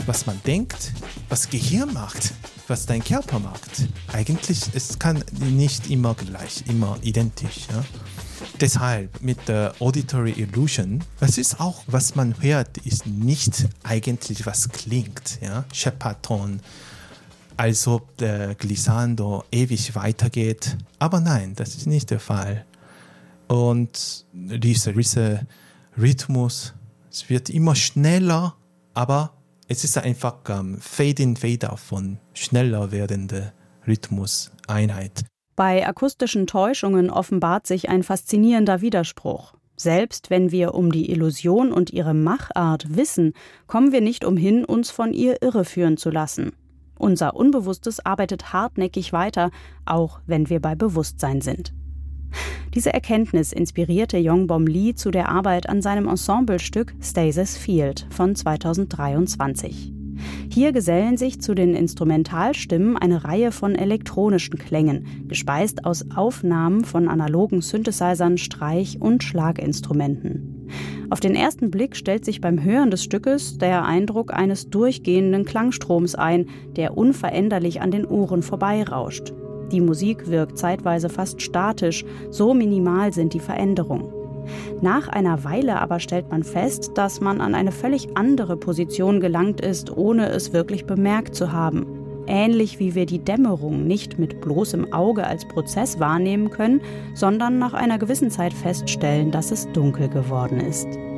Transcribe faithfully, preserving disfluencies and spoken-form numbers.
was man denkt, was Gehirn macht, was dein Körper macht. Eigentlich, es kann nicht immer gleich, immer identisch. Ja? Deshalb mit der Auditory Illusion, das ist auch, was man hört, ist nicht eigentlich, was klingt. Ja? Shepard-Ton, als ob der Glissando ewig weitergeht. Aber nein, das ist nicht der Fall. Und dieser, dieser Rhythmus, es wird immer schneller, aber es ist einfach ähm, Fade-in, Fade-out von schneller werdender Rhythmuseinheit. Bei akustischen Täuschungen offenbart sich ein faszinierender Widerspruch. Selbst wenn wir um die Illusion und ihre Machart wissen, kommen wir nicht umhin, uns von ihr irreführen zu lassen. Unser Unbewusstes arbeitet hartnäckig weiter, auch wenn wir bei Bewusstsein sind. Diese Erkenntnis inspirierte Yongbom Lee zu der Arbeit an seinem Ensemblestück Stasis Field von zweitausenddreiundzwanzig. Hier gesellen sich zu den Instrumentalstimmen eine Reihe von elektronischen Klängen, gespeist aus Aufnahmen von analogen Synthesizern, Streich- und Schlaginstrumenten. Auf den ersten Blick stellt sich beim Hören des Stückes der Eindruck eines durchgehenden Klangstroms ein, der unveränderlich an den Ohren vorbeirauscht. Die Musik wirkt zeitweise fast statisch, so minimal sind die Veränderungen. Nach einer Weile aber stellt man fest, dass man an eine völlig andere Position gelangt ist, ohne es wirklich bemerkt zu haben. Ähnlich wie wir die Dämmerung nicht mit bloßem Auge als Prozess wahrnehmen können, sondern nach einer gewissen Zeit feststellen, dass es dunkel geworden ist.